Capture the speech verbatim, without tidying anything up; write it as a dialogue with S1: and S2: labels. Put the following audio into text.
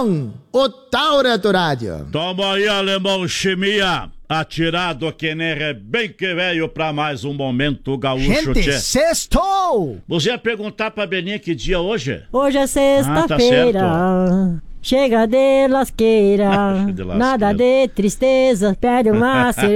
S1: alemão, o Taura do rádio.
S2: Toma aí, alemão, chimia. Atirado que nem é bem que veio pra mais um momento gaúcho.
S1: Gente,
S2: tchê.
S1: sextou!
S2: Você ia perguntar pra Beninha que dia hoje?
S3: Hoje é sexta-feira.
S2: Ah, tá
S3: Chega de lasqueira.
S2: de lasqueira.
S3: Nada de tristeza. Pede uma cerveja.